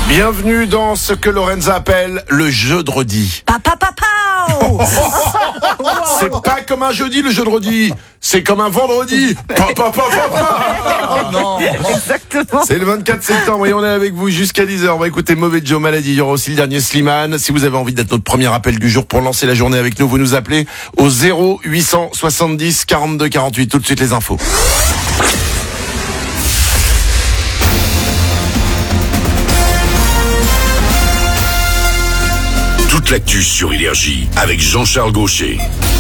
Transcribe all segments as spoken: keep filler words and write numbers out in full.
Bienvenue dans ce que Lorenza appelle le jeudi. Papa, papa. C'est pas comme un jeudi le jeudi, c'est comme un vendredi. Papa, papa, papa. Non. Exactement. C'est le vingt-quatre septembre et on est avec vous jusqu'à dix heures. On va écouter Mauvais Joe Maladie. Il y aura aussi le dernier Slimane. Si vous avez envie d'être notre premier appel du jour pour lancer la journée avec nous, vous nous appelez au zéro huit cent soixante-dix quarante-deux quarante-huit. Tout de suite les infos. Toute l'actu sur Énergie avec Jean-Charles Gaucher.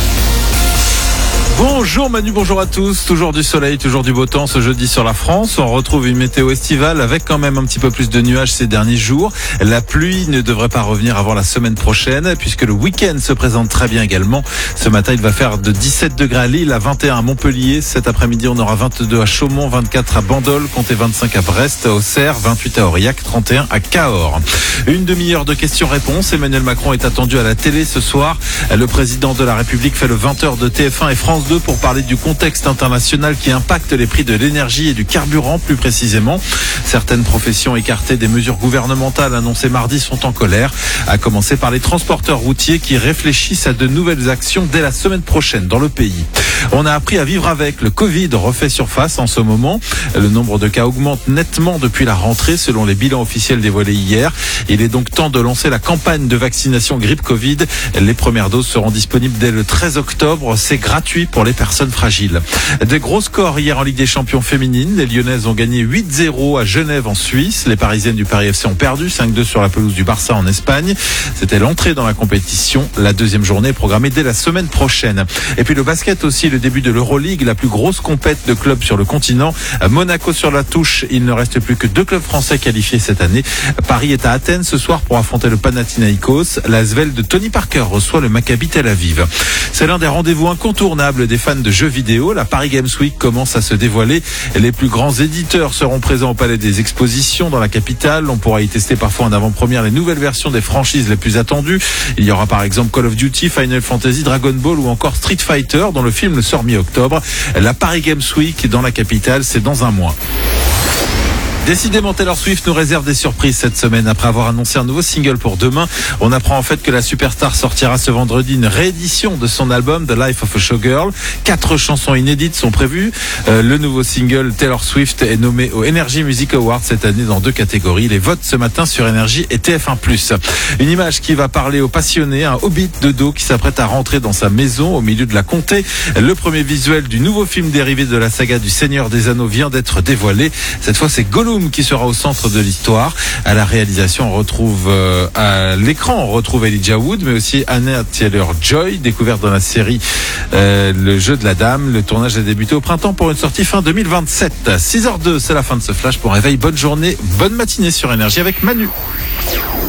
Bonjour Manu, bonjour à tous. Toujours du soleil, toujours du beau temps ce jeudi sur la France. On retrouve une météo estivale avec quand même un petit peu plus de nuages ces derniers jours. La pluie ne devrait pas revenir avant la semaine prochaine puisque le week-end se présente très bien également. Ce matin, il va faire de dix-sept degrés à Lille, à vingt et un à Montpellier. Cet après-midi, on aura vingt-deux à Chaumont, vingt-quatre à Bandol, comptez vingt-cinq à Brest, à Auxerre, vingt-huit à Aurillac, trente et un à Cahors. Une demi-heure de questions-réponses. Emmanuel Macron est attendu à la télé ce soir. Le président de la République fait le vingt heures de T F un et France deux pour parler du contexte international qui impacte les prix de l'énergie et du carburant plus précisément. Certaines professions écartées des mesures gouvernementales annoncées mardi sont en colère, à commencer par les transporteurs routiers qui réfléchissent à de nouvelles actions dès la semaine prochaine dans le pays. On a appris à vivre avec. Le Covid refait surface en ce moment. Le nombre de cas augmente nettement depuis la rentrée selon les bilans officiels dévoilés hier. Il est donc temps de lancer la campagne de vaccination grippe Covid. Les premières doses seront disponibles dès le treize octobre. C'est gratuit pour les personnes fragiles. Des gros scores hier en Ligue des Champions féminines. Les Lyonnaises ont gagné huit zéro à Genève en Suisse. Les Parisiennes du Paris F C ont perdu cinq deux sur la pelouse du Barça en Espagne. C'était l'entrée dans la compétition. La deuxième journée est programmée dès la semaine prochaine. Et puis le basket aussi, le début de l'Euroleague, la plus grosse compète de clubs sur le continent. Monaco sur la touche. Il ne reste plus que deux clubs français qualifiés cette année. Paris est à Athènes ce soir pour affronter le Panathinaïkos. La Svel de Tony Parker reçoit le Maccabi Tel Aviv. C'est l'un des rendez-vous incontournables des fans de jeux vidéo. La Paris Games Week commence à se dévoiler. Les plus grands éditeurs seront présents au Palais des Expositions dans la capitale. On pourra y tester parfois en avant-première les nouvelles versions des franchises les plus attendues. Il y aura par exemple Call of Duty, Final Fantasy, Dragon Ball ou encore Street Fighter dont le film sort mi-octobre. La Paris Games Week dans la capitale, c'est dans un mois. Décidément, Taylor Swift nous réserve des surprises cette semaine. Après avoir annoncé un nouveau single pour demain, on apprend en fait que la superstar sortira ce vendredi une réédition de son album The Life of a Showgirl. Quatre chansons inédites sont prévues. Euh, le nouveau single Taylor Swift est nommé au Energy Music Awards cette année dans deux catégories. Les votes ce matin sur Énergie et T F un plus. Une image qui va parler aux passionnés. Un hobbit de dos qui s'apprête à rentrer dans sa maison au milieu de la comté. Le premier visuel du nouveau film dérivé de la saga du Seigneur des Anneaux vient d'être dévoilé. Cette fois, c'est Gollum qui sera au centre de l'histoire. À la réalisation, on retrouve euh, à l'écran, on retrouve Elijah Wood, mais aussi Anna Taylor-Joy, découverte dans la série euh, Le Jeu de la Dame. Le tournage a débuté au printemps pour une sortie fin deux mille vingt-sept. six heures deux, c'est la fin de ce flash. Pour réveil, bonne journée, bonne matinée sur Énergie avec Manu.